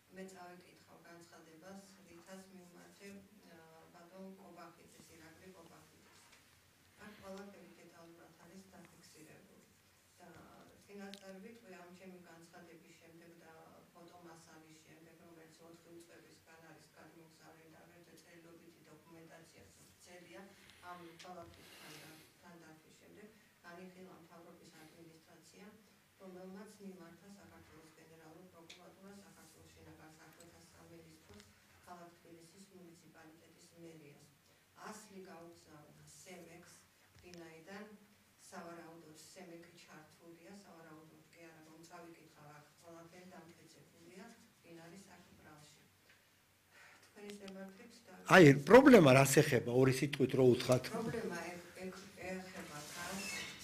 მე წავიკითხავ განცხადებას, რითაც მივმართე ბატონ კობახიძის, ირაკლი კობახიძის. აქ ყველაფერი დეტალურად არის დაფიქსირებული. და წინასწარ ვიტყვი ამ ჩემი განცხადების შემდეგ და ფოტომასალის შემდეგ, რომელიც 4 წლებისგან არის გადმოგზავრილი და ღირსე წერილობითი დოკუმენტაციაც ვრცელია ამ ყველაფრთან დაფის შემდეგ, განიხილა მთავრობის ადმინისტრაცია, რომელმაც მიმართა საქართველოს გენერალურ პროკურატურას, საქართველოს შინაგან საქმეთა სამინისტროს, ქალაქ თბილისის მუნიციპალიტეტის მერიას. ასლი გაუგზავნა სემექს, ვინაიდან სავარაუდოდ სემექი ჩართულია, სავარაუდოდ კი არა, რომ წავიკითხავ აქ ყველაფერი დამტკიცებულია, ვინ არის აქ ბრალში. თქვენი ზემართით და აი, პრობლემა რას ეხება ორი სიტყვით რო უთხრათ? პრობლემა ეხება თავს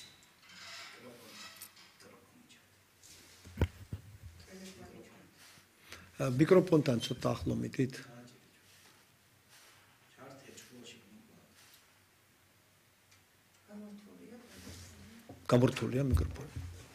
მიკროფონთან ცოტა ახლო მიდით. გამორთულია მიკროფონი.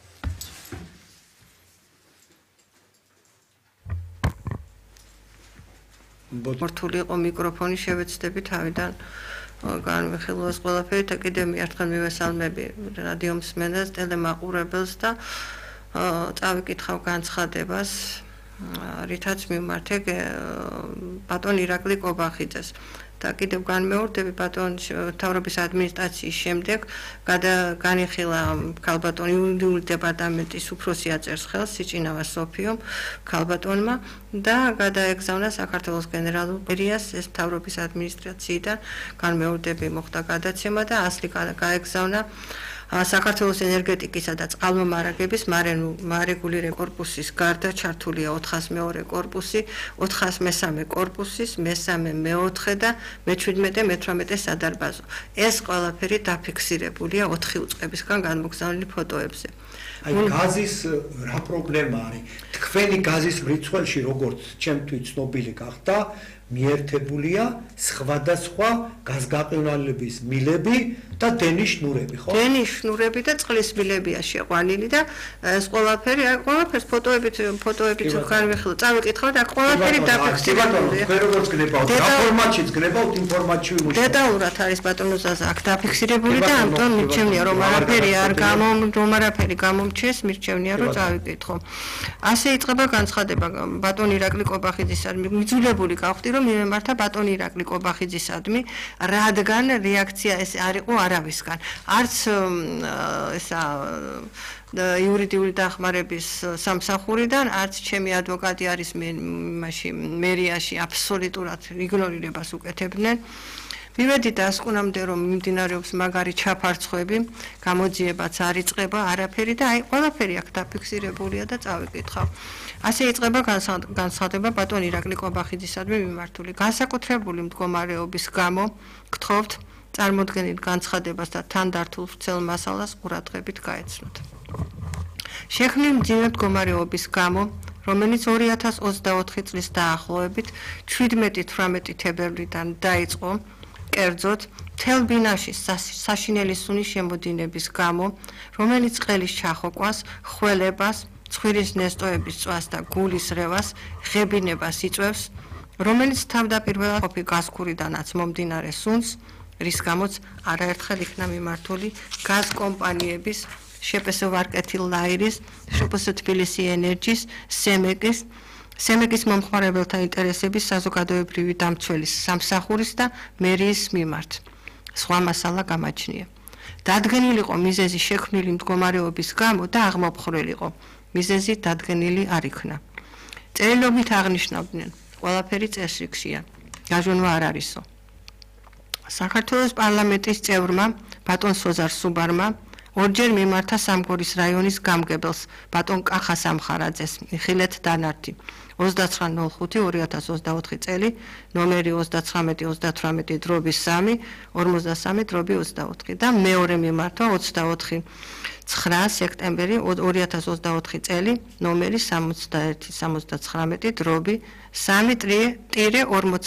მორთული იყო მიკროფონი, შევეცდები თავიდან განვიხილოს ყველაფერი და კიდევ ერთხელ მივესალმები რადიო მსმენელს, ტელემაყურებელს და წავიკითხავ განცხადებას, რითაც მივმართე ბატონ ირაკლი კობახიძეს. და კიდევ განმეორდები ბატონ მთავრობის ადმინისტრაციის შემდეგ განიხილა ქალბატონ იურიდიული დეპარტამენტის უფროსი აწერს ხელს სიჭინავა სოფიომ ქალბატონმა და გადაეგზავნა საქართველოს გენერალურ მერიას ეს მთავრობის ადმინისტრაციიდან განმეორდები მოხდა გადაცემა და ასლი გაეგზავნა საქართველოს ენერგეტიკისა და წყალმომარაგების მარეგულირებული კორპუსის გარდა ჩართულია 402 კორპუსი, 403 კორპუსის, მე-3, მე-4 და მე-17, მე-18 სადარბაზო. ეს ყველაფერი დაფიქსირებულია 4 უწყებისგან განმოგზავნილი ფოტოებზე. აი, გაზის რა პრობლემა არის? თქვენი გაზის მრიცხველში, როგორც ჩემთვის ცნობილი გახდა, მიერთებულია სხვადასხვა გაზგაყინვალების მილები და დენის შნურები, ხო? დენის შნურები და წყლის მილებია შეყვანილი და ეს ყველაფერს ფოტოებით განვიხილო. წავიკითხავ და ყველაფერი დაფიქსირებულია. თქვენ როგორც გნებავთ, რა ფორმატშიც გნებავთ ინფორმაციული მუშაობა. დეტალურად არის ბატონო ზაზა აქ დაფიქსირებული და ამიტომ მირჩევნია რომ არაფერი გამომჩეს, მირჩევნია რომ წავიკითხო. ასე იწყება განცხადება ბატონ ირაკლი კობახიძისადმი. მიძულებული გავხდი რომ მიმართა ბატონ ირაკლი კობახიძისადმი, რადგან რეაქცია ეს არ იყო არავისგან. არც ესა იურიდიული დახმარების სამსახურიდან, არც ჩემი ადვოკატი არის მერიაში აბსოლუტურად იგნორირებას უკეთებდნენ. მივედი დასკვნამდე რომ მიმდინარეობს მაგარი ჩაფარცხვები, გამოძიებაც არ იწყება არაფერი და აი ყველაფერი აქ დაფიქსირებულია და წავიკითხავ. ასე იწყება განცხადება ბატონ ირაკლი კობახიძისადმი მიმართული. განსაკუთრებული მდგომარეობის გამო გთხოვთ წარმოდგენილ განცხადებას და თანდართულ ვრცელ მასალას ყურადღებით გაეცნოთ. შექმნილ მძიმე მდგომარეობის გამო, რომელიც 2024 წლის დაახლოებით 17-18 თებერვლიდან დაიწყო, კერძოდ მთელ ბინაში საშინელი სუნის შემოდინების გამო, რომელიც ყელის ჩახოკვას, ხველებას, ცხვირის ნესტოების წვას და გულის რევას, ღებინებას იწვევს, რომელიც თავდაპირველად ყოფი გაზქვრივიდანაც მომდინარე სუნს, რის გამოც არაერთხელ იქნა მიმართული გაზ კომპანიების შპს ვარკეთილ ლაირის, შპს თბილისი ენერჯის, სემეკის მომხმარებელთა ინტერესების საზოგადოებრივი დამცველის სამსახურის და მერიის მიმართ. სხვა მასალა გამაჩნია. დადგენილიყო მიზეზი შექმნილი მდგომარეობის გამო და აღმოფხრილიყო. მიზეზი დადგენილი არ იქნა. წერილობით აღნიშნავდნენ, ყველაფერი წესრიგშია. გაჟონვა არ არისო. საქართველოს პარლამენტის წევრმა ბატონ სოზარ სუბარმა ორჯერ მიმართა სამგორის რაიონის გამგებელს ბატონ კახა სამხარაძეს მიხილეთ დანართი 29.05.2024 წელი ნომერი 39-38/3 53/24 და მეორე მიმართა 24 სექტემბერი 2024 წელი ნომერი 61-79/3-40